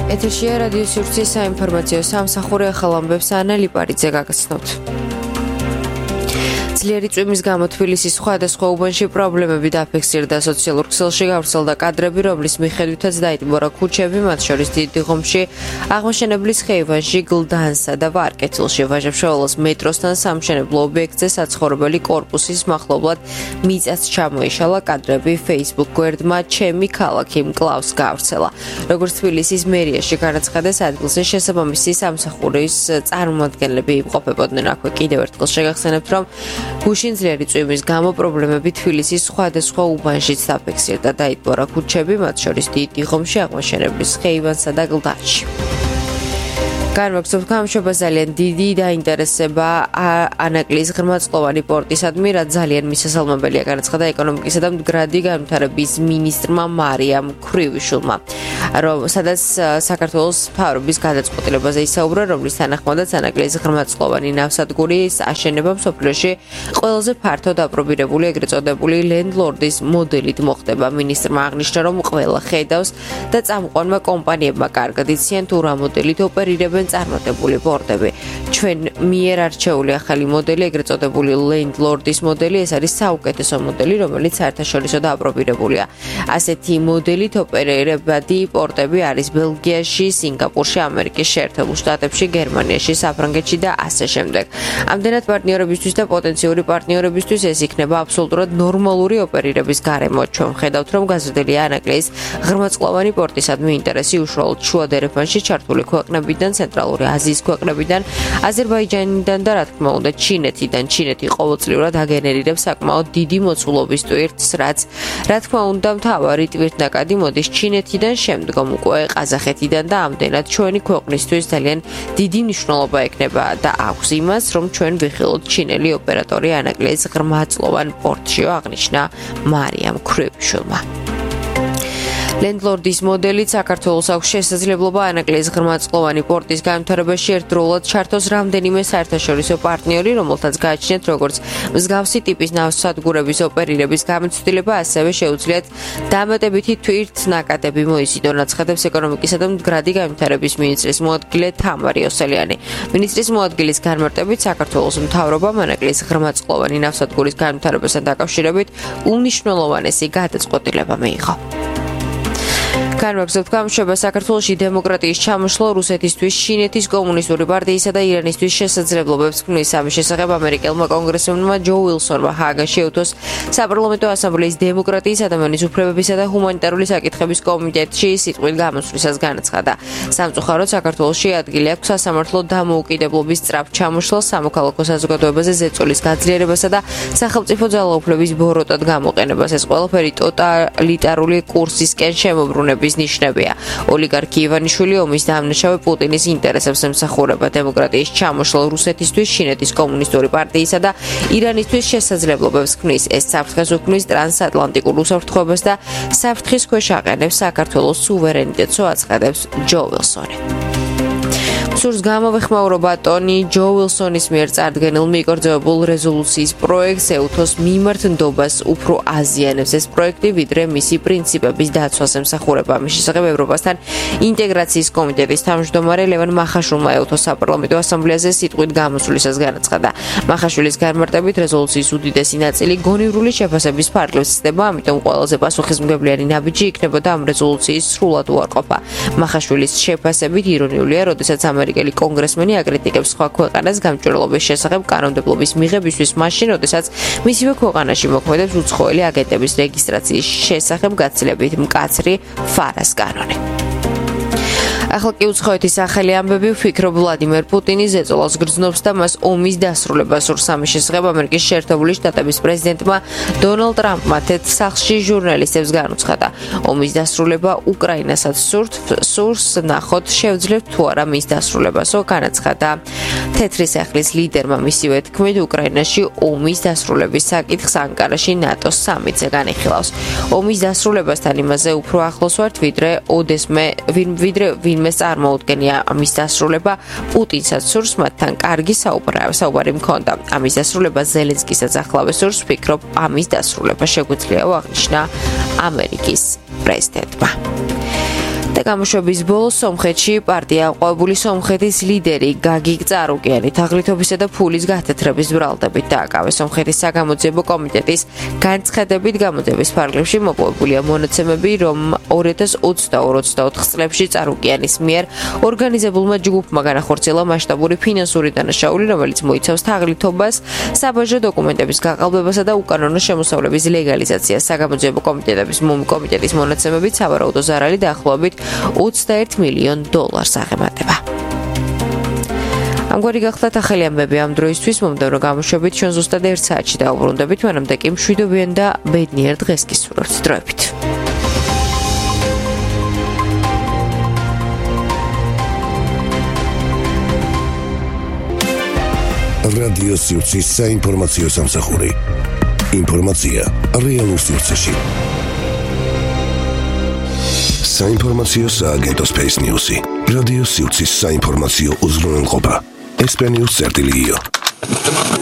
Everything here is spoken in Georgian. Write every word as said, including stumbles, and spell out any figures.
ეთერშია რადიო სივრცის საინფორმაციო სამსახური ახალ ამბებს ანა ლიპარიძე გაგაცნობთ. ძლიერი წვიმის გამო თბილისის სხვადასხვა უბანში პრობლემები დაფიქსირდა. სოციალურ ქსელში გავრცელდა კადრები, რომლის მიხედვითაც დაიტბორა ქუჩები, მათ შორის დიდიღუმში, აღმაშენებლის ხეივანში, გლდანსა და ვარკეთილში. ვაჟა-ფშაველას მეტროსთან სამშენებლო ობიექტზე საცხოვრებელი კორპუსის მახლობლად მიწაც ჩამოიშალა. კადრები Facebook გვერდმა ჩემი ქალაქი მკლავს გავრცელა. როგორც თბილისის მერიაში განაცხადეს, ადგილზე შესაბამისი სამსახურის წარმომადგენლები იმყოფებოდნენ. აქვე კიდევ ერთხელ შეგახსენებთ, რომ გუშინ ძლიერი წვიმის გამო პრობლემები თბილისის სხვადასხვა უბანშიც დაფიქსირდა. დაიტბორა ქუჩები, მათ შორის დიდიღუმში, აღმაშენებლის ხეივანსა და გლდანში. განვაგრძობთ გამშვება ძალიან დიდი დაინტერესება ანაკლის ღრმაწყლოვანი პორტისადმი, რაც ძალიან მისასალმებელია, განაცხადა ეკონომიკისა და მდგრადი განვითარების მინისტრმა მარიამ ქრივიშვილმა, რომ სადაც საქართველოს მთავრობის გადაწყვეტილებაზე ისაუბრა, რომლის თანახმადაც ანაკლის ღრმაწყლოვანი ნავსადგურის აშენება მსოფლიოში ყველაზე ფართოდ აპრობირებული ეგრეთ წოდებული ლენდლორდის მოდელით მოხდება. მინისტრმა აღნიშნა, რომ ყველა ხედავს და წამყვანმა კომპანიებმა კარგად იციან თუ რა მოდელით ოპერირებენ წარმატებული პორტები. ჩვენ მიერ არჩეული ახალი მოდელი, ეგრეთ წოდებული ლენდლორდის მოდელი, ეს არის საუკეთესო მოდელი, რომელიც საერთაშორისო და აპრობირებულია. ასეთი მოდელით ოპერირებადი პორტები არის ბელგიაში, სინგაპურში, ამერიკის შეერთებულ შტატებში, გერმანიაში, საფრანგეთში და ასე შემდეგ. ამდენად პარტნიორებისთვის და პოტენციური პარტნიორებისთვის ეს იქნება აბსოლუტურად ნორმალური ოპერირების გარემო. ჩვენ ვხედავთ, რომ გაზრდილია ანაკლის ღრმაწყლოვანი პორტისადმი ინტერესი უშუალოდ შუა დერეფანში ჩართული ქვეყნებიდან, ცენტრალური აზიის ქვეყნებიდან, აზერბაიჯანიდან და რა თქმა უნდა ჩინეთიდან. ჩინეთი ყოველწლიურად აგენერირებს საკმაოდ დიდი მოცულობის ტვირთს, რაც რა თქმა უნდა მთავარი ტვირთნაკადი მოდის ჩინეთიდან, შემდგომ უკვე ყაზახეთიდან და ამდენად ჩვენი ქვეყნისთვის ძალიან დიდი მნიშვნელობა ექნება და აქვს იმას, რომ ჩვენ ვიხილოთ ჩინელი ოპერატორი ანაკლის ღრმაწყლოვან პორტშიო, აღნიშნა მარიამ ქრივიშვილმა. ლენდლორდის მოდელით საქართველოს აქვს შესაძლებლობა ანაკლის ღრმაწყლოვანი პორტის განვითარებაში ერთდროულად ჩართოს რამდენიმე საერთაშორისო პარტნიორი, რომელთაც გააჩნიათ როგორც მსგავსი ტიპის ნავსადგურების ოპერირების გამოცდილება, ასევე შეუძლიათ დამატებითი თვითნაკადები მოიზიდონ, აცხადებს ეკონომიკისა და მდგრადი განვითარების მინისტრის მოადგილე თამარი ოსელიანი. მინისტრის მოადგილის განმარტებით, საქართველოს მთავრობამ ანაკლის ღრმაწყლოვანი ნავსადგურის განვითარებასთან დაკავშირებით უმნიშვნელოვანესი გადაწყვეტილება მიიღო. განვაგრძობთ გამშვება საქართველოში დემოკრატიის ჩამოშლა რუსეთისთვის, ჩინეთის კომუნისტური პარტიისა და ირანისთვის შესაძლებლობებს ქმნის. ამის შესახებ ამერიკელმა კონგრესმენმა ჯო უილსონმა ჰააგაში უთოს საპარლამენტო ასამბლეის დემოკრატიის, ადამიანის უფლებებისა და ჰუმანიტარული საკითხების კომიტეტში სიტყვით გამოსვლისას განაცხადა. სამწუხაროდ საქართველოში ადგილი აქვს სასამართლო დამოუკიდებლობის სწრაფ ჩამოშლას, სამოქალაქო საზოგადოებაზე ზეწოლის გაძლიერებასა და სახელმწიფო ძალაუფლების ბოროტად გამოყენებას. ეს ყველაფერი ტოტალიტარული კურსისკენ შემოbrunების ნიშნებია. ოლიგარქი ივანიშვილი ომის დამნაშავე პუტინის ინტერესებს ემსახურება. დემოკრატიის ჩამოშლა რუსეთისთვის, ჩინეთის კომუნისტური პარტიისა და ირანისთვის შესაძლებლობებს ქმნის. ეს საფრთხეს უქმნის ტრანსატლანტიკურ უსაფრთხოებას და საფრთხის ქვეშ აყენებს საქართველოს სუვერენიტეტს, აცხადებს ჯო უილსონი. სურს გამოვეხმაურო ბატონი ჯო უილსონის მიერ წარდგენილ მიკორძებულ რეზოლუციის პროექტს ეუთოს მიმართ ნდობას უფრო აზიანებს. ეს პროექტი ვიდრე მისი პრინციპების დაცვას ემსახურება. ამის შესახებ ევროპასთან ინტეგრაციის კომიტეტის თავმჯდომარე ლევან მახაშვილმა ეუთოს საპარლამენტო ასამბლეაზე სიტყვით გამოსვლისას განაცხადა. მახაშვილის განმარტებით რეზოლუციის უდიდესი ნაწილი გონივრული შეფასების ფარგლებს ცდება, ამიტომ ყველაზე პასუხისმგებლიანი ნაბიჯი იქნებოდა ამ რეზოლუციის სრულად უარყოფა. მახაშვილის შეფასებით ირონიულია, როდესაც ამერიკელი კონგრესმენი აკრიტიკებს სხვა ქვეყანას გამჭვირვალობის შესახებ კანონმდებლობის მიღებისთვის მაშინ, როდესაც მისივე ქვეყანაში მოქმედებს უცხოელი აგენტების რეგისტრაციის შესახებ გაცილებით მკაცრი ფარას კანონი. ახლა კი უცხოეთის ახალი ამბები ვფიქრობ ვლადიმერ პუტინის ზეწოლას გრძნობს და მას ომის დასრულებას სურს. ამის შესახებ ამერიკის შეერთებული შტატების პრეზიდენტმა დონალდ ტრამპმა თეთრ სახლში ჟურნალისტებს განუცხადა. ომის დასრულება უკრაინასაც სურს, ნახოთ შევძლებთ თუ არა მის დასრულებასო, განაცხადა თეთრი სახლის ლიდერმა. მისივე თქმით, უკრაინაში ომის დასრულების საკითხს ანკარაში ნატოს სამიტზე განიხილავს. ომის დასრულებასთან იმაზე უფრო ახლოს ვართ, ვიდრე ოდესმე ვიდრე ვინმე წარმოუდგენია ამის დასრულება. პუტინსაც სურს, მათთან კარგი საუბარი მქონდა. ამის დასრულება ზელენსკისაც ახლავე სურს, ვფიქრობ, ამის დასრულება შეგვიძლია, აღნიშნა ამერიკის პრეზიდენტმა. და გამოშვების ბოლოს სომხეთში პარტია აყვავებული სომხეთის ლიდერი გაგիկ წარუკიანი თაღლითობისა და ფულის გათეთრების ბრალდებით დააკავეს. სომხეთის საგამოძიებო კომიტეტის განცხადებით გამოძიების ფარგლებში მოპოვებულია მონაცემები, რომ ორი ათას ოცდაორი ოცდაოთხ წლებში წარუკიანის მიერ ორგანიზებულმა ჯგუფმა განახორციელა მასშტაბური ფინანსური დანაშაული, რომელიც მოიცავს თაღლითობას, საბაჟო დოკუმენტების გაყალბებასა და უკანონო შემოსავლების ლეგალიზაციას. საგამოძიებო კომიტეტების კომიტეტის მონაცემებით სავარაუდო ზარალი დაახლოებით ოცდაერთ მილიონ დოლარს აღემატება. ამგვარი გახლდათ ახალი ამბები ამ დროისთვის. მომდევნო გამოშვებით ჩვენ ზუსტად ერთ საათში დავუბრუნდებით, მანამდე კი მშვიდობიან და ბედნიერ დღეს გისურვებთ. დროებით. რადიო სივრცის საინფორმაციო სამსახური. ინფორმაცია რეალურ სივრცეში. საინფორმაციო სააგენტო Space News-ი. რადიო სივრცის საინფორმაციო უზრუნველყოფა. ესპენიურ წერტილი io.